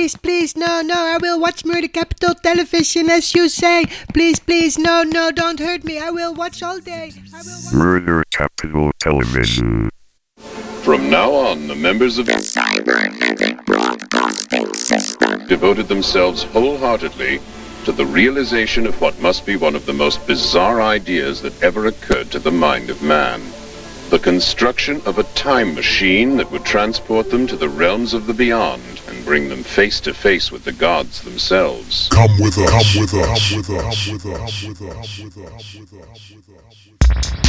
Please, please, no, I will watch Murder Capital television as you say. Please, please, no, don't hurt me. I will watch all day. Murder Capital Television. From now on, the members of the Cybernetic Broadcasting System devoted themselves wholeheartedly to the realization of what must be one of the most bizarre ideas that ever occurred to the mind of man. The construction of a time machine that would transport them to the realms of the beyond and bring them face to face with the gods themselves. Come with us.